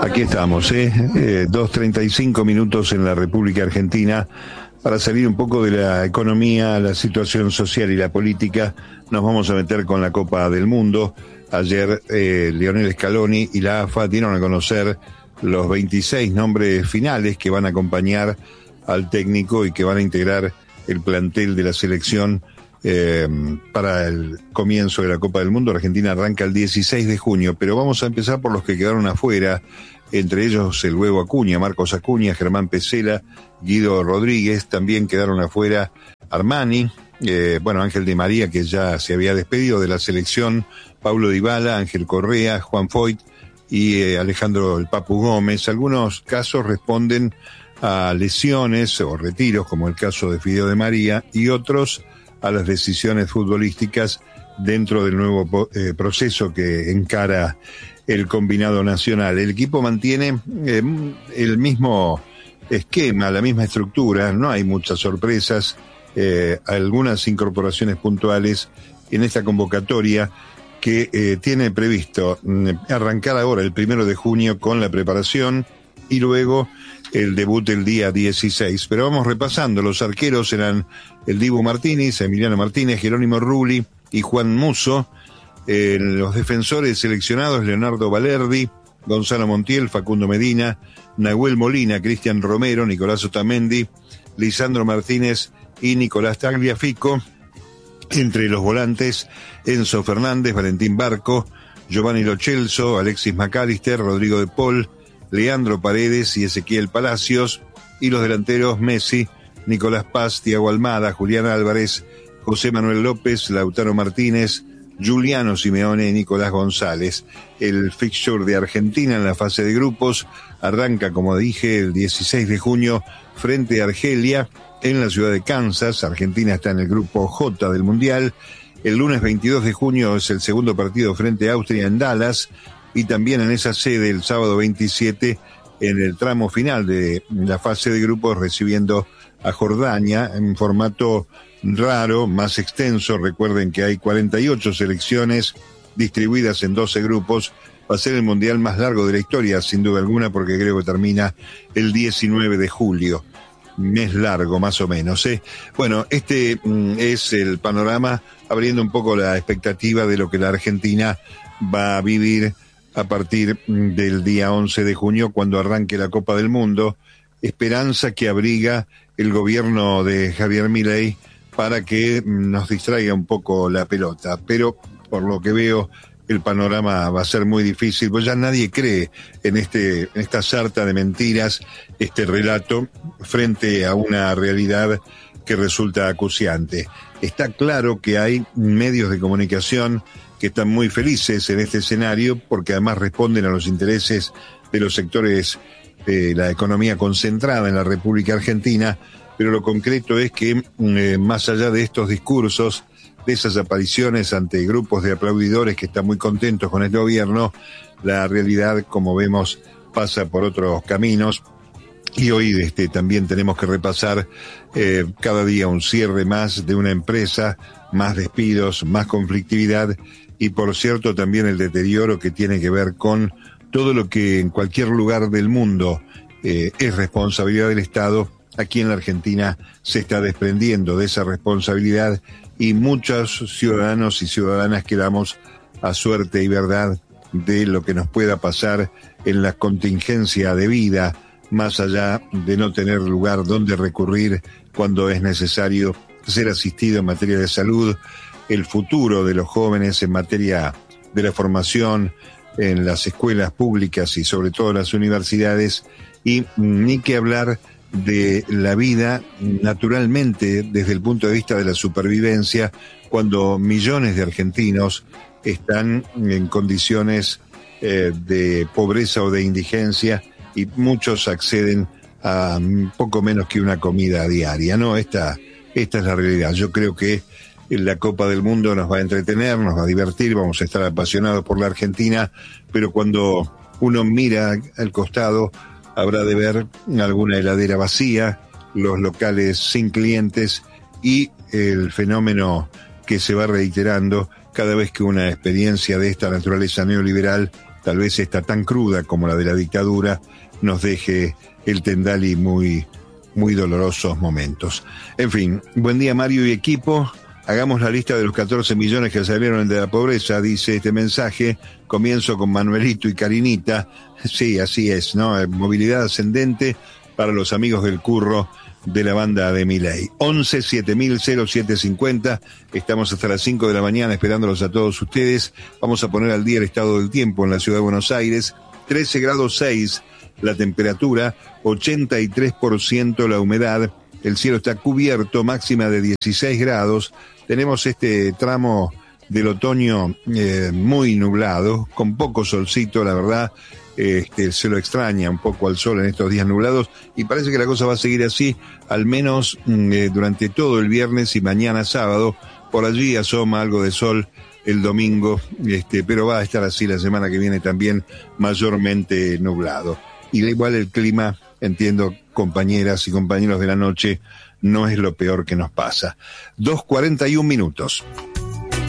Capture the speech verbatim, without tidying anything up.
Aquí estamos, ¿eh? eh dos treinta y cinco minutos en la República Argentina. Para salir un poco de la economía, la situación social y la política, nos vamos a meter con la Copa del Mundo. Ayer eh, Lionel Scaloni y la A F A dieron a conocer los veintiséis nombres finales que van a acompañar al técnico y que van a integrar el plantel de la selección eh, para el comienzo de la Copa del Mundo. Argentina arranca el dieciséis de junio, pero vamos a empezar por los que quedaron afuera, entre ellos el huevo Acuña, Marcos Acuña, Germán Pesela, Guido Rodríguez. También quedaron afuera Armani, eh, bueno, Ángel Di María, que ya se había despedido de la selección, Paulo Dybala, Ángel Correa, Juan Foyt y eh, Alejandro el Papu Gómez. Algunos casos responden a lesiones o retiros, como el caso de Fideo de María, y otros a las decisiones futbolísticas dentro del nuevo eh, proceso que encara el combinado nacional. El equipo mantiene eh, el mismo esquema, la misma estructura, no hay muchas sorpresas, eh, algunas incorporaciones puntuales en esta convocatoria que eh, tiene previsto mm, arrancar ahora el primero de junio con la preparación y luego el debut el día dieciséis. Pero vamos repasando. Los arqueros eran el Dibu Martínez, Emiliano Martínez, Jerónimo Rulli y Juan Musso. Eh, los defensores seleccionados: Leonardo Valerdi, Gonzalo Montiel, Facundo Medina, Nahuel Molina, Cristian Romero, Nicolás Otamendi, Lisandro Martínez y Nicolás Tagliafico. Entre los volantes: Enzo Fernández, Valentín Barco, Giovanni Lo Celso, Alexis McAllister, Rodrigo de Paul, Leandro Paredes y Ezequiel Palacios. Y los delanteros: Messi, Nicolás Paz, Thiago Almada, Julián Álvarez, José Manuel López, Lautaro Martínez, Giuliano Simeone y Nicolás González. El fixture de Argentina en la fase de grupos arranca, como dije, el dieciséis de junio frente a Argelia en la ciudad de Kansas. Argentina está en el grupo J del Mundial. El lunes veintidós de junio es el segundo partido frente a Austria en Dallas, y también en esa sede el sábado veintisiete en el tramo final de la fase de grupos, recibiendo a Jordania en formato raro, más extenso. Recuerden que hay cuarenta y ocho selecciones distribuidas en doce grupos. Va a ser el mundial más largo de la historia, sin duda alguna, porque creo que termina el diecinueve de julio. Mes largo, más o menos, ¿eh? Bueno, este mm, es el panorama, abriendo un poco la expectativa de lo que la Argentina va a vivir a partir del día once de junio, cuando arranque la Copa del Mundo. Esperanza que abriga el gobierno de Javier Milei para que nos distraiga un poco la pelota, pero por lo que veo el panorama va a ser muy difícil, pues ya nadie cree en este en esta sarta de mentiras, este relato, frente a una realidad que resulta acuciante. Está claro que hay medios de comunicación que están muy felices en este escenario, porque además responden a los intereses de los sectores de la economía concentrada en la República Argentina, pero lo concreto es que eh, más allá de estos discursos, de esas apariciones ante grupos de aplaudidores que están muy contentos con este gobierno, la realidad, como vemos, pasa por otros caminos. Y hoy este, también tenemos que repasar eh, cada día un cierre más de una empresa, más despidos, más conflictividad y, por cierto, también el deterioro que tiene que ver con todo lo que en cualquier lugar del mundo eh, es responsabilidad del Estado. Aquí en la Argentina se está desprendiendo de esa responsabilidad y muchos ciudadanos y ciudadanas quedamos a suerte y verdad de lo que nos pueda pasar en la contingencia de vida, más allá de no tener lugar donde recurrir cuando es necesario ser asistido en materia de salud, el futuro de los jóvenes en materia de la formación en las escuelas públicas y sobre todo en las universidades, y ni que hablar de la vida naturalmente desde el punto de vista de la supervivencia, cuando millones de argentinos están en condiciones eh, de pobreza o de indigencia y muchos acceden a poco menos que una comida diaria, ¿no? Esta, esta es la realidad. Yo creo que la Copa del Mundo nos va a entretener, nos va a divertir, vamos a estar apasionados por la Argentina, pero cuando uno mira al costado habrá de ver alguna heladera vacía, los locales sin clientes y el fenómeno que se va reiterando cada vez que una experiencia de esta naturaleza neoliberal tal vez esta tan cruda como la de la dictadura, nos deje el Tendali muy, muy dolorosos momentos. En fin, buen día Mario y equipo. Hagamos la lista de los catorce millones que salieron de la pobreza, dice este mensaje. Comienzo con Manuelito y Karinita. Sí, así es, ¿no? Movilidad ascendente para los amigos del curro de la banda de Milei. once siete mil cero siete cincuenta. Estamos hasta las cinco de la mañana esperándolos a todos ustedes. Vamos a poner al día el estado del tiempo en la ciudad de Buenos Aires. trece grados seis la temperatura, ochenta y tres por ciento la humedad. El cielo está cubierto, máxima de dieciséis grados. Tenemos este tramo del otoño eh, muy nublado, con poco solcito, la verdad. Este, se lo extraña un poco al sol en estos días nublados y parece que la cosa va a seguir así, al menos eh, durante todo el viernes y mañana sábado. Por allí asoma algo de sol el domingo, este, pero va a estar así la semana que viene también, mayormente nublado. Y igual el clima, entiendo, compañeras y compañeros de la noche, no es lo peor que nos pasa. dos cuarenta y un minutos.